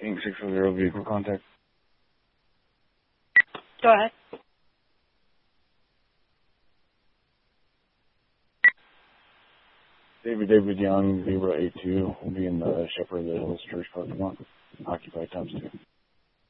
King 640 vehicle contact. Go ahead. David Young, 082, will be in the Shepherd of the Hills Church parking lot. Occupied ×2.